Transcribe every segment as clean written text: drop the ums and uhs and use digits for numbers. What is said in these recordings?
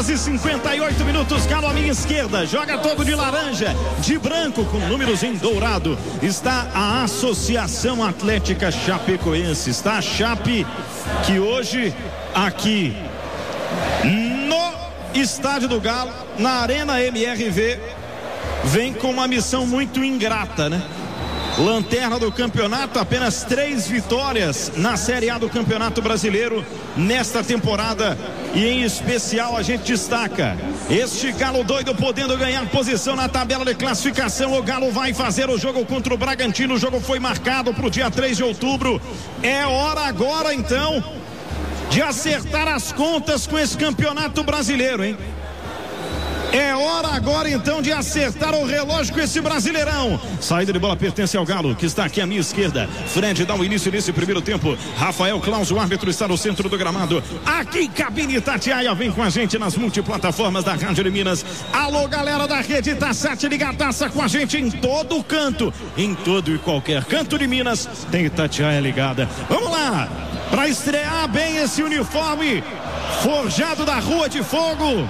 horas e 58 minutos. Galo à minha esquerda, joga todo de laranja, de branco com números em dourado. Está a Associação Atlética Chapecoense. Está a Chape, que hoje aqui no Estádio do Galo, na Arena MRV, vem com uma missão muito ingrata, né? Lanterna do campeonato, apenas 3 vitórias na Série A do Campeonato Brasileiro nesta temporada. E em especial a gente destaca este Galo doido podendo ganhar posição na tabela de classificação. O Galo vai fazer o jogo contra o Bragantino. O jogo foi marcado para o dia 3 de outubro. É hora agora então de acertar as contas com esse Campeonato Brasileiro, hein? É hora agora então de acertar o relógio com esse Brasileirão. Saída de bola pertence ao Galo, que está aqui à minha esquerda. Fred dá o início nesse primeiro tempo. Rafael Claus, o árbitro, está no centro do gramado. Aqui, cabine Tatiaia, vem com a gente nas multiplataformas da Rádio de Minas. Alô, galera da rede Tassat ligadaça com a gente em todo o canto, em todo e qualquer canto de Minas, tem Tatiaia ligada. Vamos lá, para estrear bem esse uniforme forjado da Rua de Fogo,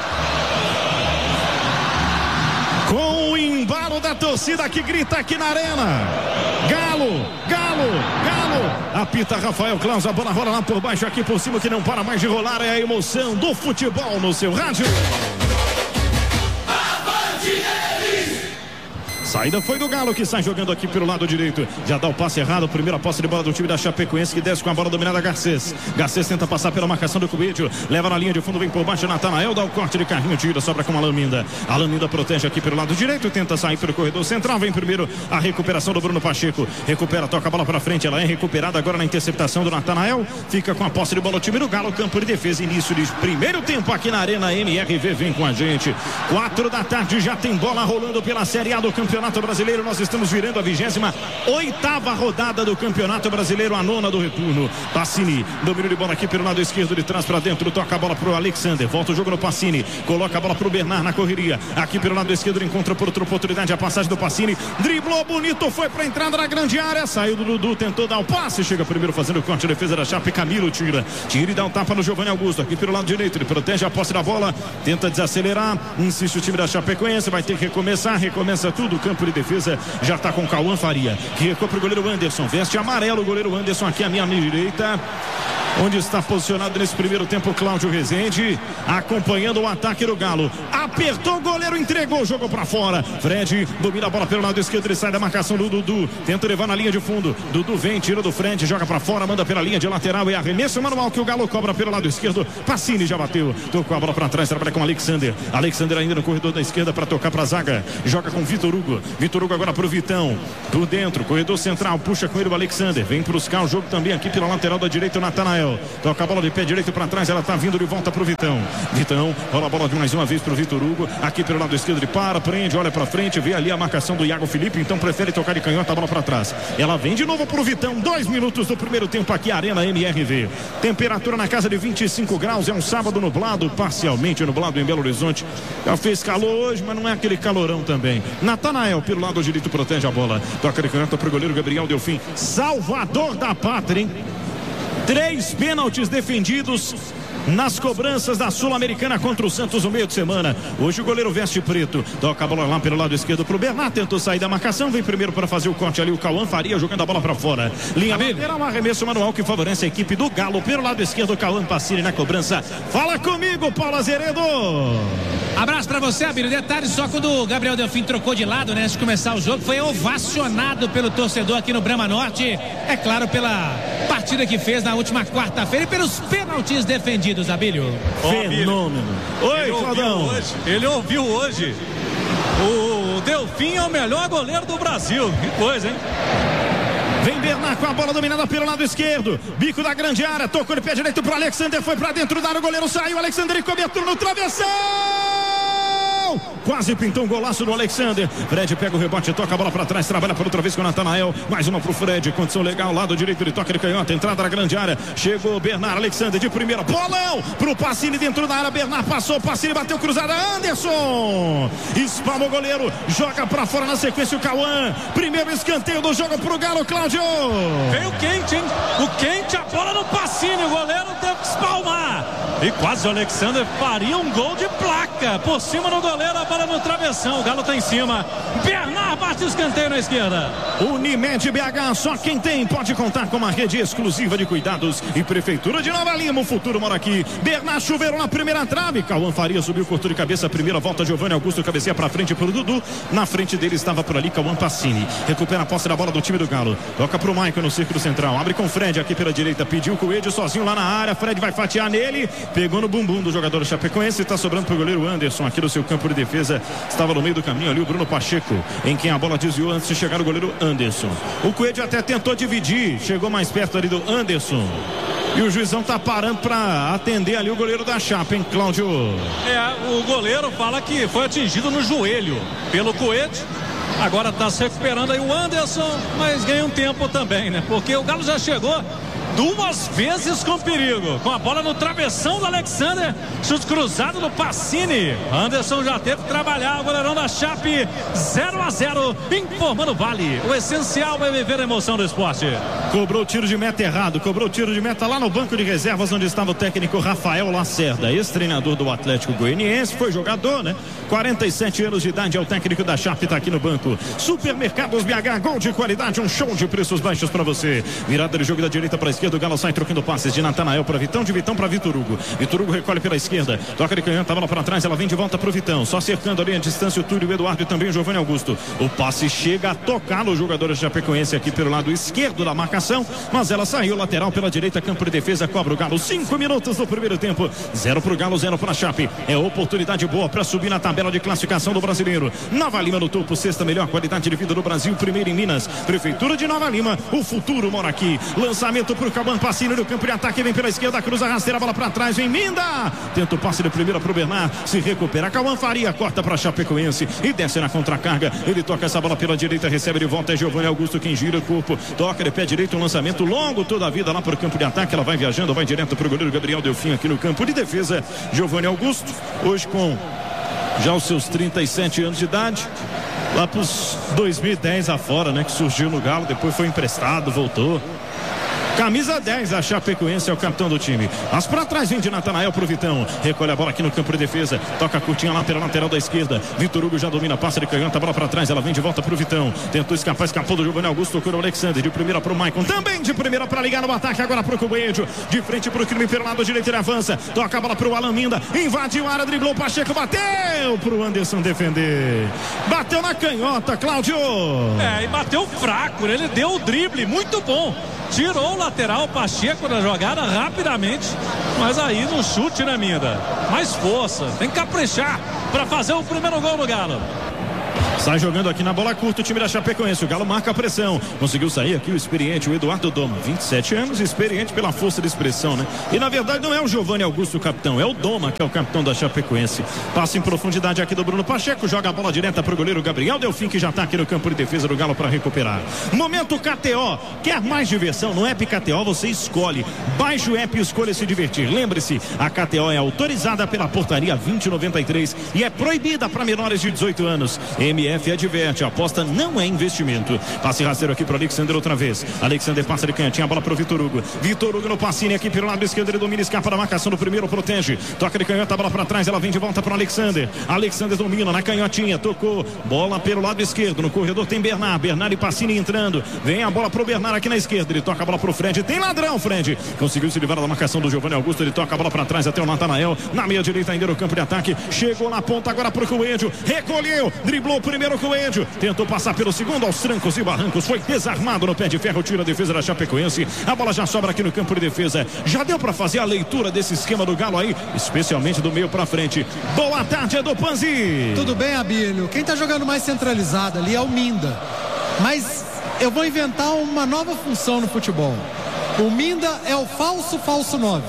com o embalo da torcida que grita aqui na arena. Galo, Galo, Galo. Apita Rafael Claus, a bola rola lá por baixo, aqui por cima, que não para mais de rolar. É a emoção do futebol no seu rádio. Saída foi do Galo, que sai jogando aqui pelo lado direito. Já dá o passe errado. Primeira posse de bola do time da Chapecoense, que desce com a bola dominada. Garcês tenta passar pela marcação do Coelho. Leva na linha de fundo, vem por baixo. Natanael dá o corte de carrinho, tira, sobra com a Alaminda. A Alaminda protege aqui pelo lado direito. Tenta sair pelo corredor central. Vem primeiro a recuperação do Bruno Pacheco. Recupera, toca a bola pra frente. Ela é recuperada agora na interceptação do Natanael. Fica com a posse de bola o time do Galo. Campo de defesa. Início de primeiro tempo aqui na Arena MRV. Vem com a gente. 4 da tarde, já tem bola rolando pela Série A do Campeonato Brasileiro. Nós estamos virando a 28ª rodada do Campeonato Brasileiro, a 9ª do retorno. Pacini, domínio de bola aqui pelo lado esquerdo, de trás para dentro, toca a bola pro Alexander, volta o jogo no Pacini, coloca a bola pro Bernard na correria, aqui pelo lado esquerdo, encontra por outra oportunidade a passagem do Pacini, driblou bonito, foi pra entrada na grande área, saiu do Dudu, tentou dar o passe, chega primeiro fazendo o corte, a defesa da Chape, Camilo tira e dá um tapa no Giovanni Augusto, aqui pelo lado direito, ele protege a posse da bola, tenta desacelerar, insiste o time da Chapecoense, vai ter que recomeça tudo, o campo de defesa já está com Cauã Faria, que recua para o goleiro Anderson, veste amarelo o goleiro Anderson aqui à minha direita, onde está posicionado nesse primeiro tempo Cláudio Rezende, acompanhando o ataque do Galo, apertou o goleiro, entregou o jogo para fora. Fred domina a bola pelo lado esquerdo, ele sai da marcação do Dudu, tenta levar na linha de fundo, Dudu vem, tira do Fred, joga para fora, manda pela linha de lateral e arremesso manual que o Galo cobra pelo lado esquerdo. Pacini já bateu, tocou a bola para trás, trabalha com Alexander ainda no corredor da esquerda para tocar para a zaga, joga com Vitor Hugo agora pro Vitão, por dentro, corredor central, puxa com ele o Alexander, vem buscar o jogo também aqui pela lateral da direita, o Natanael, toca a bola de pé direito para trás, ela tá vindo de volta pro Vitão, rola a bola de mais uma vez pro Vitor Hugo, aqui pelo lado esquerdo, ele para, prende, olha pra frente, vê ali a marcação do Iago Felipe, então prefere tocar de canhota, a bola pra trás, ela vem de novo pro Vitão, 2 minutos do primeiro tempo aqui, Arena MRV, temperatura na casa de 25 graus, é um sábado nublado, parcialmente nublado em Belo Horizonte, já fez calor hoje, mas não é aquele calorão também. Natanael pelo lado direito protege a bola, toca de canhota pro goleiro Gabriel Delfim, salvador da pátria, hein? 3 pênaltis defendidos nas cobranças da Sul-Americana contra o Santos no meio de semana. Hoje o goleiro veste preto, toca a bola lá pelo lado esquerdo pro Bernard, tentou sair da marcação, vem primeiro para fazer o corte ali o Cauã Faria, jogando a bola para fora, linha lateral, arremesso manual que favorece a equipe do Galo pelo lado esquerdo, Cauã Pacini na cobrança. Fala comigo, Paulo Azeredo. Abraço pra você, Abílio. Detalhe só, quando o Gabriel Delfim trocou de lado, né, antes de começar o jogo, foi ovacionado pelo torcedor aqui no Brama Norte, é claro, pela partida que fez na última quarta-feira e pelos pênaltis defendidos, Abílio. Fenômeno. Oi, Claudão. Ele ouviu hoje. O Delfim é o melhor goleiro do Brasil. Que coisa, hein? Vem Bernard com a bola dominada pelo lado esquerdo, bico da grande área, tocou de pé direito pro Alexander, foi pra dentro da área, o goleiro saiu, Alexander e cobertura no travessão, quase pintou um golaço do Alexander. Fred pega o rebote, toca a bola pra trás, trabalha por outra vez com o Natanael, mais uma pro Fred, condição legal, lado direito, ele toca de canhota, entrada na grande área, chegou o Bernard, Alexander de primeira, bolão pro Pacini dentro da área, Bernard passou, Pacini bateu cruzada, Anderson espalma o goleiro, joga pra fora na sequência o Cauã, primeiro escanteio do jogo pro Galo, Cláudio. Veio quente, hein? O quente, a bola no Pacini, o goleiro teve que espalmar. E quase o Alexander faria um gol de placa. Por cima do goleiro, a bola no travessão. O Galo tá em cima. Bernard bate o escanteio na esquerda. Unimed BH, só quem tem pode contar com uma rede exclusiva de cuidados. E Prefeitura de Nova Lima, o futuro mora aqui. Bernard chuveiro na primeira trave. Cauã Faria subiu, cortou de cabeça. Primeira volta, Giovanni Augusto cabeceia pra frente pro Dudu. Na frente dele estava por ali Cauã Pacini. Recupera a posse da bola do time do Galo. Toca pro Maicon no círculo central. Abre com o Fred aqui pela direita. Pediu o Coelho sozinho lá na área. Fred vai fatiar nele. Pegou no bumbum do jogador chapecoense. Está sobrando pro goleiro Anderson aqui no seu campo de defesa. Estava no meio do caminho ali o Bruno Pacheco, em quem a bola desviou antes de chegar o goleiro Anderson. O Coelho até tentou dividir. Chegou mais perto ali do Anderson. E o juizão tá parando para atender ali o goleiro da Chape, hein, Cláudio? O goleiro fala que foi atingido no joelho pelo Coelho. Agora tá se recuperando aí o Anderson, mas ganha um tempo também, né? Porque o Galo já chegou 2 vezes com perigo, com a bola no travessão do Alexander, chute cruzado do Pacini. Anderson já teve que trabalhar, o goleirão da Chape. 0-0, informando Vale. O essencial é viver a emoção do esporte. Cobrou o tiro de meta errado, cobrou o tiro de meta lá no banco de reservas, onde estava o técnico Rafael Lacerda, ex-treinador do Atlético Goianiense, foi jogador, né? 47 anos de idade, é o técnico da Chape, tá aqui no banco. Supermercados BH, gol de qualidade, um show de preços baixos para você. Virada de jogo da direita para a esquerda, o Galo sai trocando passes de Natanael para Vitão, de Vitão para Vitor Hugo. Vitor Hugo recolhe pela esquerda, toca de canhota, a bola para trás, ela vem de volta pro Vitão, só cercando ali a distância o Túlio, o Eduardo e também o Giovanni Augusto. O passe chega a tocar no jogador chapecoense aqui pelo lado esquerdo da marcação, mas ela saiu lateral pela direita, campo de defesa, cobra o Galo. 5 minutos do primeiro tempo, 0 pro Galo, 0 para a Chape. É oportunidade boa para subir na tabela de classificação do brasileiro. Nova Lima no topo, sexta melhor qualidade de vida do Brasil, primeiro em Minas. Prefeitura de Nova Lima, o futuro mora aqui. Lançamento pro Cauã Pacini no campo de ataque, vem pela esquerda, cruza rasteira, a bola para trás, vem Minda. Tenta o passe de primeira pro Bernard, se recupera. Cauã Faria corta para Chapecoense e desce na contracarga. Ele toca essa bola pela direita, recebe de volta, é Giovanni Augusto quem gira o corpo, toca de pé direito, um lançamento longo toda a vida lá pro campo de ataque. Ela vai viajando, vai direto pro goleiro Gabriel Delfim aqui no campo de defesa. Giovanni Augusto, hoje com já os seus 37 anos de idade, lá pros 2010 afora, né, que surgiu no Galo, depois foi emprestado, voltou. Camisa 10, a Chapecoense é o capitão do time. Mas pra trás vem de Natanael pro Vitão. Recolhe a bola aqui no campo de defesa. Toca a curtinha lateral da esquerda. Vitor Hugo já domina, passa de canhota, a bola pra trás. Ela vem de volta pro Vitão. Tentou escapar, escapou do Giovanni Augusto. Tocou o Alexander. De primeira pro Maicon. Também de primeira pra ligar no ataque. Agora pro Coelho. De frente pro crime pelo lado direito. Ele avança. Toca a bola pro Alan Minda. Invadiu a área, driblou o Pacheco. Bateu pro Anderson defender. Bateu na canhota, Cláudio. E bateu fraco. Ele deu o drible. Muito bom. Tirou o lateral Pacheco da jogada rapidamente, mas aí no chute, né, Minda? Mais força, tem que caprichar para fazer o primeiro gol do Galo. Sai jogando aqui na bola curta o time da Chapecoense. O Galo marca a pressão. Conseguiu sair aqui o experiente, o Eduardo Doma. 27 anos, experiente pela força de expressão, né? E na verdade não é o Giovanni Augusto o capitão, é o Doma que é o capitão da Chapecoense. Passa em profundidade aqui do Bruno Pacheco. Joga a bola direta pro goleiro Gabriel Delfim, que já tá aqui no campo de defesa do Galo para recuperar. Momento KTO. Quer mais diversão? No app KTO você escolhe. Baixe o app e escolha se divertir. Lembre-se, a KTO é autorizada pela portaria 2093 e é proibida para menores de 18 anos. MF adverte, a aposta não é investimento. Passe rasteiro aqui para Alexander outra vez. Alexander passa de canhotinha, a bola para o Vitor Hugo. Vitor Hugo no Pacini aqui pelo lado esquerdo, ele domina, escapa da marcação do primeiro, protege. Toca de canhota, a bola para trás, ela vem de volta para o Alexander. Alexander domina na canhotinha, tocou. Bola pelo lado esquerdo, no corredor tem Bernard. Bernard e Pacini entrando. Vem a bola para o Bernard aqui na esquerda, ele toca a bola para o Fred. Tem ladrão, Fred. Conseguiu se livrar da marcação do Giovanni Augusto, ele toca a bola para trás até o Natanael. Na meia direita ainda no campo de ataque. Chegou na ponta agora para o Coelho. Recolheu, driblou o primeiro Coelho, tentou passar pelo segundo aos trancos e barrancos, foi desarmado no pé de ferro, tira a defesa da Chapecoense. A bola já sobra aqui no campo de defesa. Já deu para fazer a leitura desse esquema do Galo aí, especialmente do meio para frente. Boa tarde, Edu Panzi. Tudo bem, Abílio? Quem tá jogando mais centralizado ali é o Minda, mas eu vou inventar uma nova função no futebol. O Minda é o falso 9.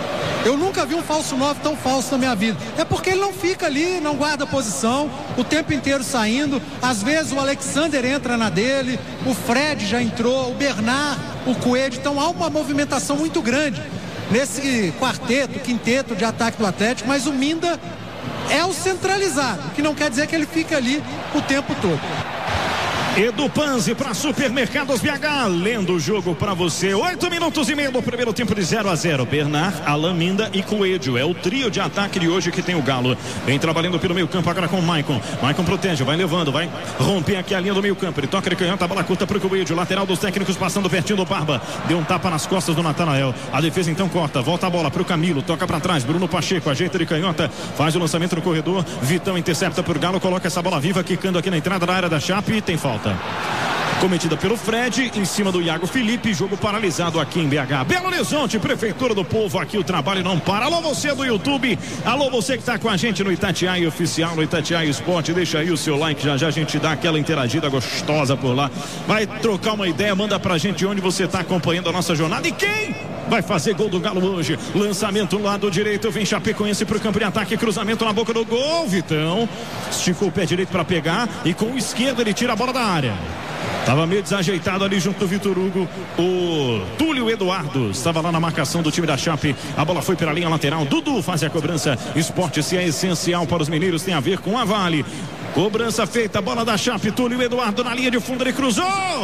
Eu nunca vi um falso 9 tão falso na minha vida. É porque ele não fica ali, não guarda posição, o tempo inteiro saindo. Às vezes o Alexander entra na dele, o Fred já entrou, o Bernard, o Coelho. Então há uma movimentação muito grande nesse quinteto de ataque do Atlético, mas o Minda é o centralizado, que não quer dizer que ele fica ali o tempo todo. Edu Panzi para Supermercados BH, lendo o jogo para você. 8 minutos e meio do primeiro tempo de 0-0. Bernard, Alain Minda e Coelho. É o trio de ataque de hoje que tem o Galo. Vem trabalhando pelo meio campo agora com o Maicon. Maicon protege, vai levando, vai romper aqui a linha do meio campo. Ele toca de canhota, a bola curta para o Coelho. Lateral dos técnicos passando pertinho do Barba. Deu um tapa nas costas do Natanael. A defesa então corta, volta a bola para o Camilo. Toca para trás, Bruno Pacheco ajeita de canhota. Faz o lançamento no corredor. Vitão intercepta por Galo, coloca essa bola viva, quicando aqui na entrada da área da Chape e tem falta cometida pelo Fred em cima do Iago Felipe. Jogo paralisado aqui em BH. Belo Horizonte, Prefeitura do Povo, aqui o trabalho não para. Alô você do YouTube, alô você que está com a gente no Itatiaia Oficial, no Itatiaia Esporte, deixa aí o seu like, já a gente dá aquela interagida gostosa por lá, vai trocar uma ideia, manda pra gente onde você está acompanhando a nossa jornada e quem vai fazer gol do Galo hoje. Lançamento no lado direito, vem Chapecoense pro campo de ataque, cruzamento na boca do gol. Vitão esticou o pé direito para pegar e com o esquerdo ele tira a bola da área. Estava meio desajeitado ali junto do Vitor Hugo. O Túlio Eduardo estava lá na marcação do time da Chape. A bola foi pela linha lateral. Dudu faz a cobrança. Esporte, se é essencial para os mineiros, tem a ver com a Vale. Cobrança feita, bola da Chape. Túlio Eduardo na linha de fundo, ele cruzou.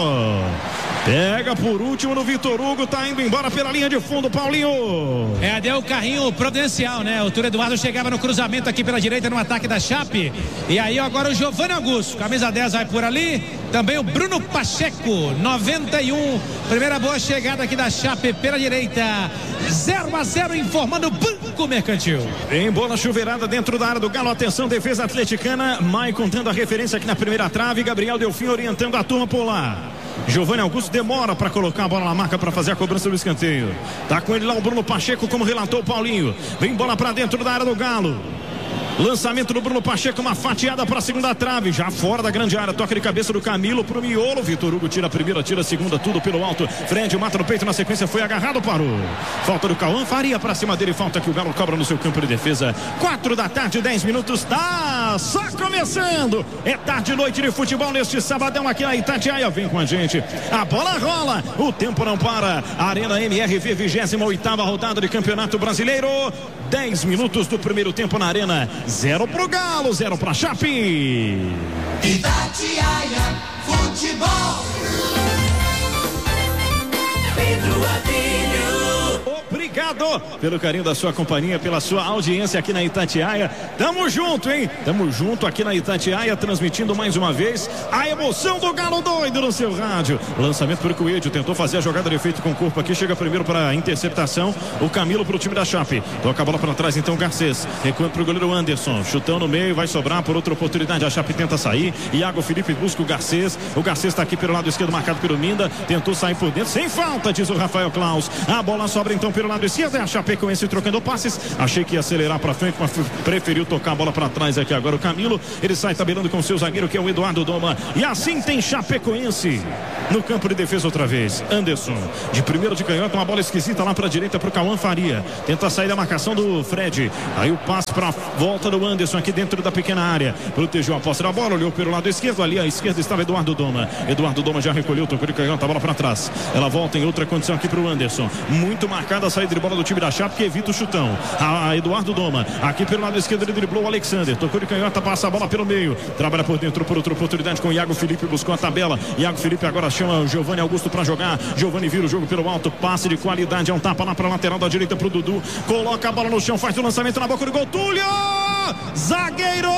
Pega por último no Vitor Hugo, tá indo embora pela linha de fundo, Paulinho. Deu o carrinho providencial, né? O Túlio Eduardo chegava no cruzamento aqui pela direita no ataque da Chape. E aí agora o Giovanni Augusto, camisa 10 vai por ali. Também o Bruno Pacheco, 91. Primeira boa chegada aqui da Chape pela direita. 0-0 informando o Banco Mercantil. Em bola chuveirada dentro da área do Galo. Atenção, defesa atleticana. Maicon dando a referência aqui na primeira trave. Gabriel Delfim orientando a turma por lá. Giovanni Augusto demora para colocar a bola na marca para fazer a cobrança do escanteio. Tá com ele lá o Bruno Pacheco, como relatou o Paulinho. Vem bola para dentro da área do Galo. Lançamento do Bruno Pacheco, uma fatiada para a segunda trave, já fora da grande área, toca de cabeça do Camilo pro miolo. Vitor Hugo tira a primeira, tira a segunda, tudo pelo alto. Fred mata no peito, na sequência foi agarrado, parou. Falta do Cauã, Faria para cima dele, falta que o Galo cobra no seu campo de defesa. 4 da tarde, 10 minutos, tá só começando. É tarde e noite de futebol neste sabadão aqui na Itatiaia. Vem com a gente, a bola rola, o tempo não para. Arena MRV, 28ª rodada de Campeonato Brasileiro. 10 minutos do primeiro tempo na Arena. 0 pro Galo, 0 pra Chape. Itatiaia Futebol. Pedro Adilho. Obrigado pelo carinho da sua companhia, pela sua audiência aqui na Itatiaia. Tamo junto, hein? Tamo junto aqui na Itatiaia, transmitindo mais uma vez a emoção do Galo doido no seu rádio. Lançamento para o Coelho, tentou fazer a jogada de efeito com o corpo aqui, chega primeiro para a interceptação. O Camilo para o time da Chape. Toca a bola para trás, então Garcês. Recuando para o goleiro Anderson. Chutão no meio, vai sobrar por outra oportunidade. A Chape tenta sair. Iago Felipe busca o Garcês. O Garcês está aqui pelo lado esquerdo, marcado pelo Minda. Tentou sair por dentro, sem falta, diz o Rafael Claus. A bola sobra então pelo lado esquerdo. É a Chapecoense trocando passes. Achei que ia acelerar para frente, mas preferiu tocar a bola para trás aqui agora. O Camilo, ele sai tabelando com o seu zagueiro, que é o Eduardo Doma. E assim tem Chapecoense no campo de defesa outra vez. Anderson, de primeiro de canhota, uma bola esquisita lá para a direita para o Cauã Faria. Tenta sair da marcação do Fred. Aí o passe para a volta do Anderson aqui dentro da pequena área. Protegeu a posse da bola, olhou pelo lado esquerdo. Ali à esquerda estava Eduardo Doma. Eduardo Doma já recolheu, tocou de canhota, a bola para trás. Ela volta em outra condição aqui para o Anderson. Muito marcada a saída de bola do time da Chape, que evita o chutão. A Eduardo Doma, aqui pelo lado esquerdo, ele driblou o Alexander. Tocou de canhota, passa a bola pelo meio. Trabalha por dentro por outra oportunidade com o Iago Felipe, buscou a tabela. Iago Felipe agora chama o Giovanni Augusto para jogar. Giovanni vira o jogo pelo alto, passe de qualidade, é um tapa lá para a lateral da direita pro Dudu. Coloca a bola no chão, faz o lançamento na boca do gol. Túlio! Zagueiro!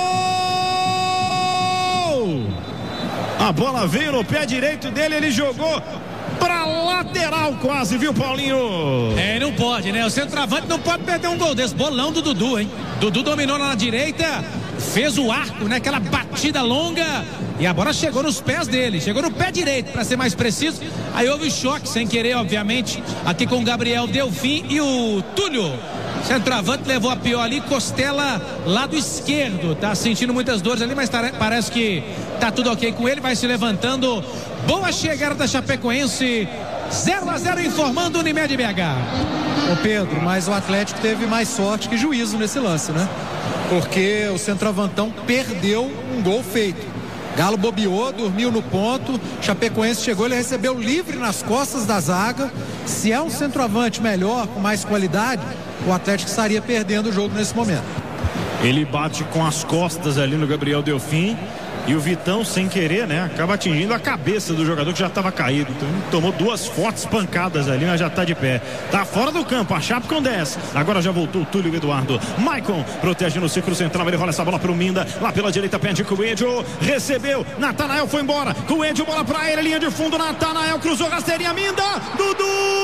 A bola veio no pé direito dele, ele jogou pra lateral quase, viu, Paulinho? Não pode, né? O centroavante não pode perder um gol desse. Bolão do Dudu, hein? Dudu dominou lá na direita, fez o arco, né? Aquela batida longa e a bola chegou nos pés dele, chegou no pé direito, pra ser mais preciso. Aí houve choque, sem querer, obviamente, aqui com o Gabriel Delfim e o Túlio. Centroavante levou a pior ali, costela lado esquerdo, tá sentindo muitas dores ali, mas parece que tá tudo ok com ele, vai se levantando. Boa chegada da Chapecoense, 0-0 informando o Unimed BH. Ô Pedro, mas o Atlético teve mais sorte que juízo nesse lance, né? Porque o centroavantão perdeu um gol feito. Galo bobeou, dormiu no ponto, Chapecoense chegou, ele recebeu livre nas costas da zaga. Se é um centroavante melhor, com mais qualidade, o Atlético estaria perdendo o jogo nesse momento. Ele bate com as costas ali no Gabriel Delfim. E o Vitão, sem querer, né, acaba atingindo a cabeça do jogador que já estava caído. Então, ele tomou 2 fortes pancadas ali, mas já está de pé. Tá fora do campo, a Chape com 10. Agora já voltou o Túlio Eduardo. Maicon protege no círculo central, ele rola essa bola pro Minda. Lá pela direita, pede Coelho. Recebeu, Natanael foi embora. Coelho, bola pra ele, linha de fundo. Natanael cruzou, rasteirinha, Minda. Dudu!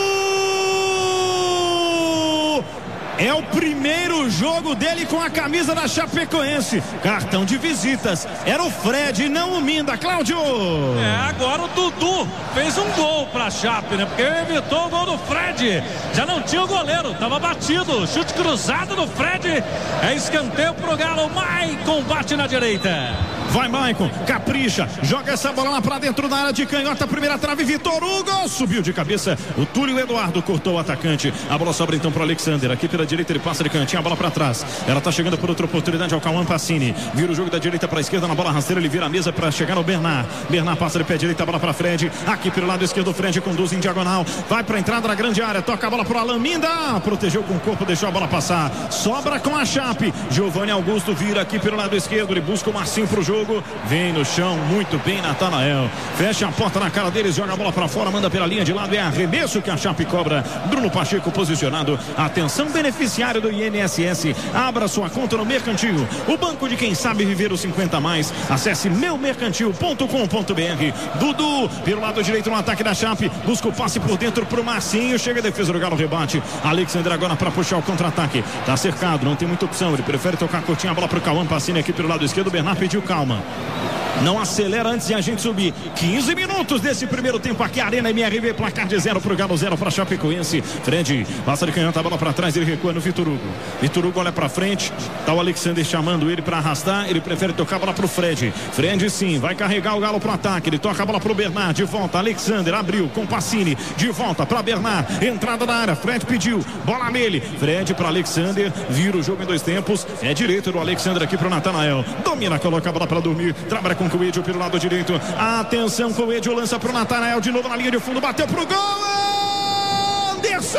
É o primeiro jogo dele com a camisa da Chapecoense. Cartão de visitas. Era o Fred, não o Minda. Cláudio. Agora o Dudu fez um gol pra Chape, né? Porque evitou o gol do Fred. Já não tinha o goleiro, tava batido. Chute cruzado do Fred. É escanteio pro Galo. Maicon bate na direita. Vai Maicon, capricha, joga essa bola lá pra dentro da área de canhota, primeira trave, Vitor Hugo, subiu de cabeça, o Túlio Eduardo cortou o atacante, a bola sobra então pro Alexander, aqui pela direita ele passa de cantinho, a bola pra trás, ela tá chegando por outra oportunidade ao Cauã Pacini, vira o jogo da direita pra esquerda, na bola rasteira, ele vira a mesa pra chegar no Bernard passa de pé direito, a bola pra Fred, aqui pelo lado esquerdo, o Fred conduz em diagonal, vai pra entrada na grande área, toca a bola pro Alan Minda, protegeu com o corpo, deixou a bola passar, sobra com a Chape, Giovanni Augusto vira aqui pelo lado esquerdo, ele busca o Marcinho pro jogo, vem no chão, muito bem Natanael, fecha a porta na cara deles, joga a bola pra fora, manda pela linha de lado, é arremesso que a Chape cobra. Bruno Pacheco posicionado, atenção beneficiário do INSS, abra sua conta no Mercantil, o banco de quem sabe viver os 50 mais, acesse meumercantil.com.br. Dudu, pelo lado direito no ataque da Chape, busca o passe por dentro pro Marcinho, chega a defesa do Galo, rebate, Alexander agora pra puxar o contra-ataque, tá cercado, não tem muita opção, ele prefere tocar curtinha a bola pro Cauã Pacini aqui pelo lado esquerdo, o Bernard pediu calma. Não acelera antes de a gente subir. 15 minutos desse primeiro tempo aqui, Arena MRV, placar de 0 pro Galo, 0 pra Chapecoense. Fred passa de canhota, a bola pra trás, ele recua no Vitor Hugo. Vitor Hugo olha pra frente, tá o Alexander chamando ele pra arrastar, ele prefere tocar a bola pro Fred. Fred sim, vai carregar o Galo pro ataque, ele toca a bola pro Bernard, de volta, Alexander abriu com Pacini, de volta pra Bernard, entrada da área, Fred pediu, bola nele, Fred pra Alexander, vira o jogo em 2 tempos, é direito do Alexander aqui pro Natanael, domina, coloca a bola pra dormir, trabalha com Coelho pelo lado direito, atenção, Coelho lança pro Natanael, de novo na linha de fundo, bateu pro gol, Anderson,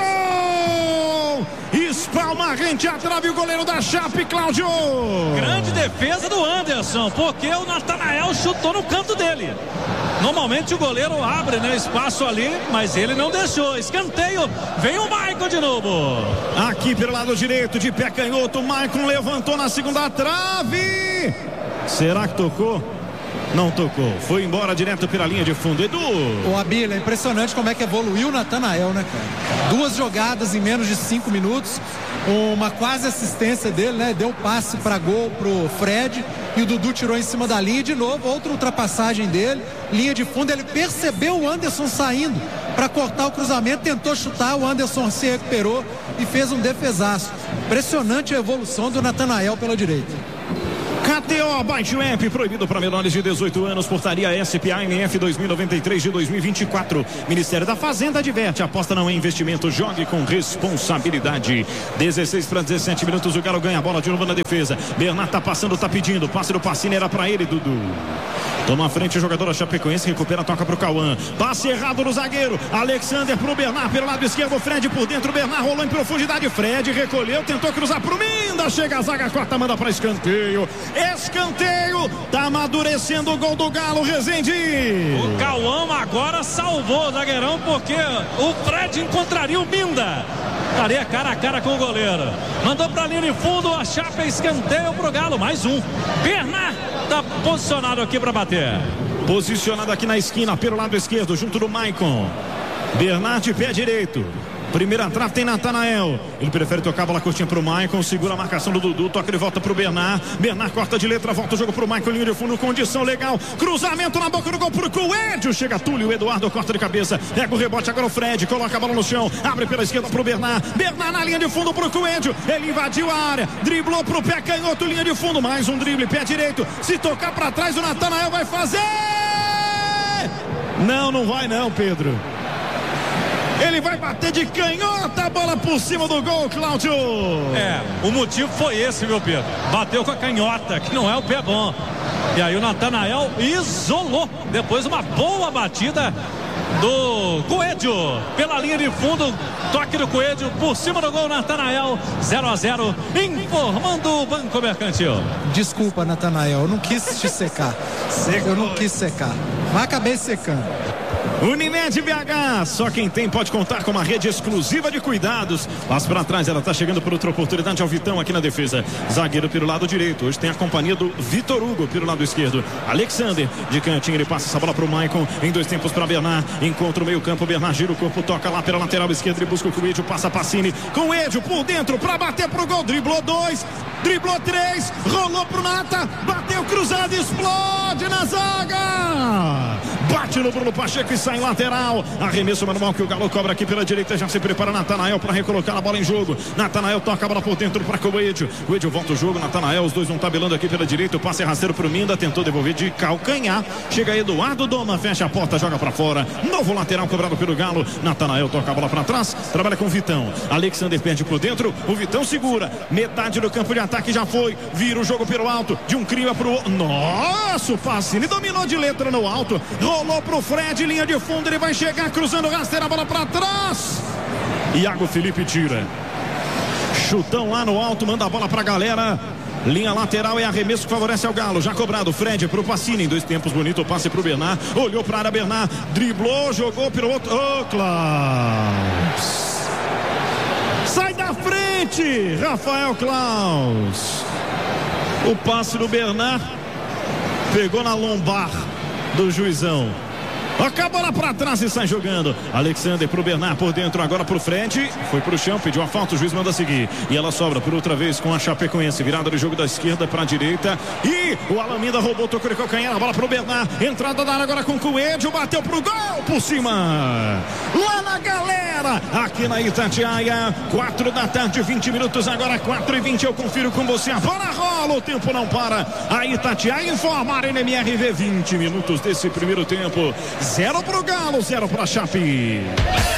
espalma rente a trave, o goleiro da Chape, Cláudio. Grande defesa do Anderson, porque o Natanael chutou no canto dele. Normalmente o goleiro abre, né, espaço ali, mas ele não deixou. Escanteio, vem o Maicon de novo. Aqui pelo lado direito, de pé canhoto, o Maicon levantou na segunda trave. Será que tocou? Não tocou, foi embora direto pela linha de fundo. Edu. O Abílio, é impressionante como é que evoluiu o Natanael, né, cara? 2 jogadas em menos de 5 minutos, uma quase assistência dele, né? Deu passe para gol pro Fred e o Dudu tirou em cima da linha. De novo, outra ultrapassagem dele, linha de fundo, ele percebeu o Anderson saindo para cortar o cruzamento, tentou chutar, o Anderson se recuperou e fez um defesaço. Impressionante a evolução do Natanael pela direita. KTO, baixe o app, proibido para menores de 18 anos, portaria SPA-NF 2093 de 2024. Ministério da Fazenda adverte, aposta não é investimento, jogue com responsabilidade. 16 para 17 minutos, o Galo ganha a bola de novo na defesa. Bernard tá passando, tá pedindo, passe do Pacini era para ele, Dudu. Toma a frente o jogador da Chapecoense, recupera, toca pro Cauã. Passe errado no zagueiro. Alexander pro Bernard, pelo lado esquerdo, Fred por dentro, Bernard rolou em profundidade. Fred recolheu, tentou cruzar pro Minda. Chega a zaga, corta, manda pra escanteio. Escanteio, tá amadurecendo o gol do Galo, Rezende. O Cauã agora salvou o zagueirão, porque o Fred encontraria o Minda. Estaria cara a cara com o goleiro. Mandou pra linha de fundo, a Chape, escanteio pro Galo, mais um. Bernard tá posicionado aqui pra bater. Posicionado aqui na esquina, pelo lado esquerdo, junto do Maicon. Bernard de pé direito. Primeira trave tem Natanael. Ele prefere tocar a bola curtinha pro Maicon. Segura a marcação do Dudu. Toca de volta pro Bernard. Bernard corta de letra. Volta o jogo pro Maicon. Linha de fundo. Condição legal. Cruzamento na boca do gol pro Coelho. Chega Túlio. Eduardo corta de cabeça. Pega o rebote. Agora o Fred. Coloca a bola no chão. Abre pela esquerda pro Bernard. Bernard na linha de fundo pro Coelho. Ele invadiu a área. Driblou pro pé canhoto. Linha de fundo. Mais um drible. Pé direito. Se tocar pra trás, o Natanael vai fazer. Não vai não, Pedro. Ele vai bater de canhota, a bola por cima do gol, Cláudio. O motivo foi esse, meu Pedro. Bateu com a canhota, que não é o pé bom. E aí o Natanael isolou. Depois uma boa batida do Coelho pela linha de fundo, toque do Coelho por cima do gol. Natanael, 0-0, informando o Banco Mercantil. Desculpa, Natanael, eu não quis te secar. Eu não quis secar. Mas acabei secando. Unimed BH, só quem tem pode contar com uma rede exclusiva de cuidados. Passa para trás, ela está chegando por outra oportunidade ao Vitão aqui na defesa. Zagueiro pelo lado direito, hoje tem a companhia do Vitor Hugo pelo lado esquerdo. Alexander de cantinho, ele passa essa bola para o Maicon, em 2 tempos para Bernard, encontra o meio campo, Bernard gira o corpo, toca lá pela lateral esquerda e busca o Coelho, passa Pacini, com o Edio por dentro para bater pro gol, driblou 2, driblou 3, rolou pro Nata, bateu cruzado, explode na zaga, bate no Bruno Pacheco e sai lateral. Arremesso manual que o Galo cobra aqui pela direita. Já se prepara Natanael para recolocar a bola em jogo. Natanael toca a bola por dentro para Coelho. Coelho volta o jogo. Natanael, os dois vão tabelando aqui pela direita. O passe é rasteiro para o Minda. Tentou devolver de calcanhar. Chega Eduardo Doma, fecha a porta, joga para fora. Novo lateral cobrado pelo Galo. Natanael toca a bola para trás. Trabalha com o Vitão. Alexander perde por dentro. O Vitão segura. Metade do campo de ataque já foi. Vira o jogo pelo alto. De um crio para o. Nossa, o passe. Ele dominou de letra no alto. Rolou pro Fred, linha de fundo, ele vai chegar cruzando, rasteira a bola para trás. Iago Felipe tira. Chutão lá no alto, manda a bola pra galera. Linha lateral e arremesso que favorece ao Galo. Já cobrado, Fred pro Pacini. Em 2 tempos, bonito o passe pro Bernard. Olhou pra área, Bernard. Driblou, jogou pelo outro. Ô, Klaus. Sai da frente, Rafael Klaus. O passe do Bernard pegou na lombar do juizão. Acabou lá pra trás e sai jogando. Alexander pro Bernard por dentro, agora pro Fred. Foi pro chão, pediu a falta, o juiz manda seguir. E ela sobra por outra vez com a Chapecoense. Virada do jogo da esquerda pra direita. E o Alameda roubou, tocou de calcanhar. A bola pro Bernard. Entrada da área agora com o Coelho. Bateu pro gol por cima. Lá na galera, aqui na Itatiaia. 4 da tarde, 20 minutos. Agora 4:20. Eu confiro com você. A bola rola, o tempo não para. A Itatiaia informa a NMRV. 20 minutos desse primeiro tempo. 0 pro Galo, 0 pra Chape.